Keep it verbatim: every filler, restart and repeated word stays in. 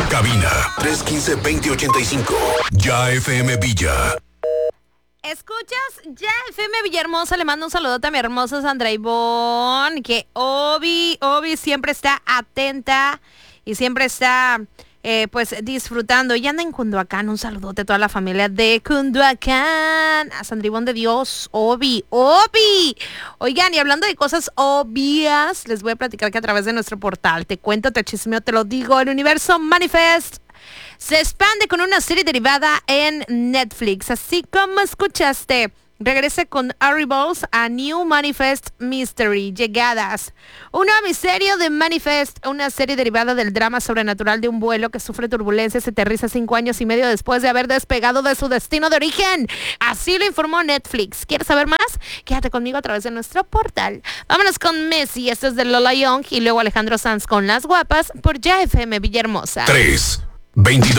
Cabina tres uno cinco, dos cero ocho cinco. Ya F M Villa. Escuchas Ya F M Villahermosa. Le mando un saludote a mi hermosa Sandra Ivonne, que Obi, Obi siempre está atenta y siempre está eh, pues disfrutando. Y anda en Cunduacán. Un saludote a toda la familia de Cunduacán. A Sandra Ivonne de Dios, Obi, Obi. Oigan, y hablando de cosas obvias, les voy a platicar que a través de nuestro portal, te cuento, te chismeo, te lo digo, el universo Manifest se expande con una serie derivada en Netflix, así como escuchaste. Regrese con Arrivals a New Manifest Mystery, Llegadas. Un nuevo misterio de Manifest, una serie derivada del drama sobrenatural de un vuelo que sufre turbulencias y aterriza cinco años y medio después de haber despegado de su destino de origen. Así lo informó Netflix. ¿Quieres saber más? Quédate conmigo a través de nuestro portal. Vámonos con Messi, esto es de Lola Young, y luego Alejandro Sanz con Las Guapas por Ya F M Villahermosa. tres veintidós